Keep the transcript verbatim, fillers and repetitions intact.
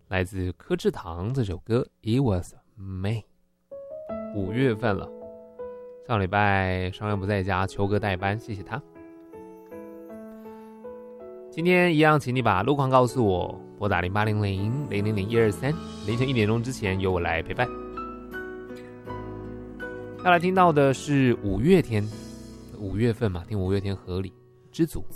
来自柯志堂这首歌 It Was May。 五月份了，上礼拜商人不在家，球哥代班，谢谢他。今天一样，请你把路况告诉我，拨打零八零零零零零一二三，凌晨一点钟之前由我来陪伴。要来听到的是五月天，五月份嘛，听五月天合理知足。